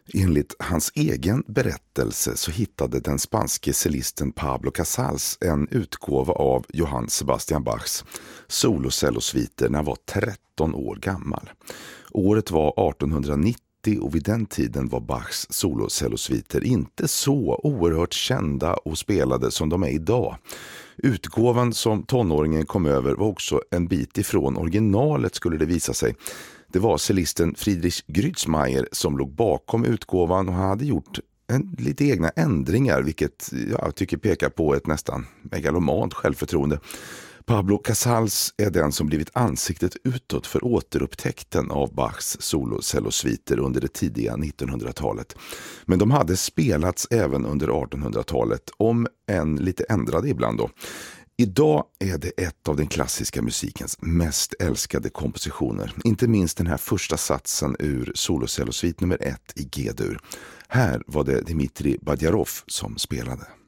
Enligt hans egen berättelse så hittade den spanske cellisten Pablo Casals en utgåva av Johann Sebastian Bachs solocellosviter när han var 13 år gammal. Året var 1890 och vid den tiden var Bachs solocellosviter inte så oerhört kända och spelade som de är idag. Utgåvan som tonåringen kom över var också en bit ifrån originalet, skulle det visa sig. Det var cellisten Friedrich Grützmeier som låg bakom utgåvan och hade gjort lite egna ändringar, vilket jag tycker pekar på ett nästan megalomant självförtroende. Pablo Casals är den som blivit ansiktet utåt för återupptäckten av Bachs solocellosviter under det tidiga 1900-talet. Men de hade spelats även under 1800-talet, om än lite ändrade ibland då. Idag är det ett av den klassiska musikens mest älskade kompositioner. Inte minst den här första satsen ur solocellosvit nummer 1 i G-dur. Här var det Dmitrij Badjarov som spelade.